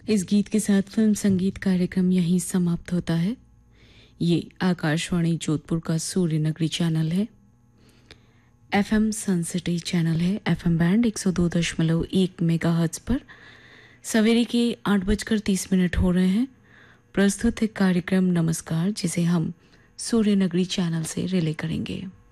इस गीत के साथ फिल्म संगीत कार्यक्रम यहीं समाप्त होता है। ये आकाशवाणी जोधपुर का सूर्य नगरी चैनल है। एफएम सनसिटी चैनल है। एफएम बैंड 102.1 मेगाहर्ट्ज पर सवेरे के 8:30 हो रहे हैं। प्रस्तुत है कार्यक्रम नमस्कार, जिसे हम सूर्य नगरी चैनल से रिले करेंगे।